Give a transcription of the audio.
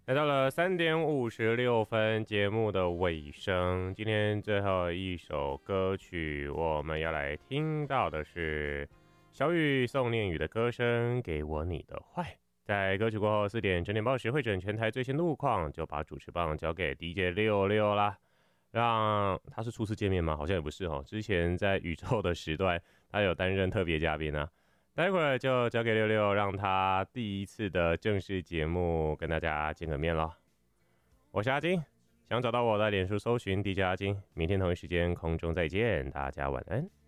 来到了3:56，节目的尾声。今天最后一首歌曲，我们要来听到的是小雨宋念宇的歌声《给我你的坏》。在歌曲过后4点，整点报时会整全台最新路况，就把主持棒交给 DJ 66啦。让他是初次见面吗？好像也不是哦。之前在宇宙的时段，他有担任特别嘉宾啊。待会儿就交给66，让他第一次的正式节目跟大家见个面咯。我是阿金，想找到我在脸书搜寻 DJ 阿金。明天同一时间空中再见，大家晚安。